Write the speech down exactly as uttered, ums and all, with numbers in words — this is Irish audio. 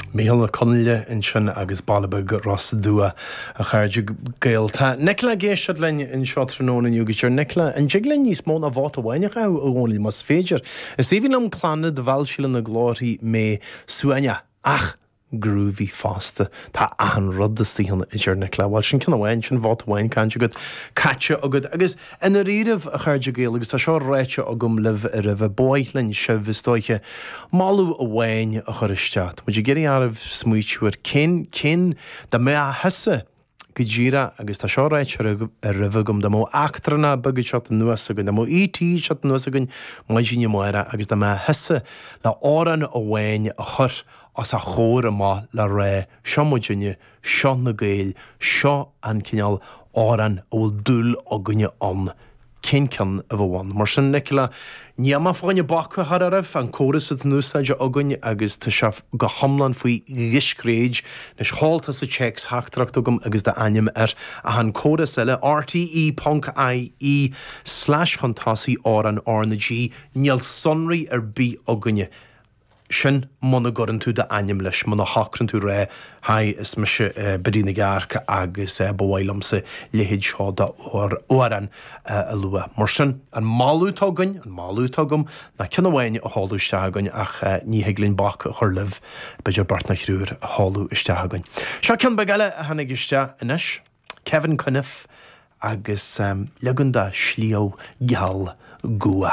Míle conile in sin agus balbeg ras dua a chairde gailta. Nicola géisiad lenne in seo tróna nniugateir Nicola an jiglen níos mó a bhát a bhaineach a bhónlaí mas féidir. Is éhín am clanad de bhailsíle na glóirí mé suaine ach grúhí fásta tá an rudatíhanna i dtear Nicola bhil sin cinna bhhain sin bhát a bhhain caiinte go caite agad agus ina riadmh a chairde gail agus tá seo réite a gom libh ar a bheith báithlein sibhhistóiche máú a bhhain a chur isteat. Muidir géirí armh smuitiúir cin cin de mé a hesa go ddíra agus tá seo réite ar ribh gom de mó achtarna bagad seo an nuas agan de mó ítí seo an nuas agan maidíine muire agus de mé hesa le áran a bhhain a chur as a chóir má le ré seo muidine seo na gail seo an cineal áran a bhfuil dúil a gunne an cin can a bhhain. Mar sin Nicola níama fáinne bacha hararah an córas a núsáide aganne agus tá se go hamlan faoi ghiscréid nes háilta sa checks heachtracht agam agus de aim ar a an córas eile rte.ie slash chutásaí áran ána G níl sonraí ar bí aganne. Sin muna goran tú de aim leis muna hacran tú ré ha is me se bedína garcha agus bhhailmsa lehéid seo de óran a lua. Mar sin an máútágain an máútágam na cinna bhhaine a háú isteagain ach ní heglín bach a chur libh beidir bartna chrúr a háú isteagain. Seo cin begaile a hanig iste inis Kevin Cuniff agus um, legunda slío geal gua.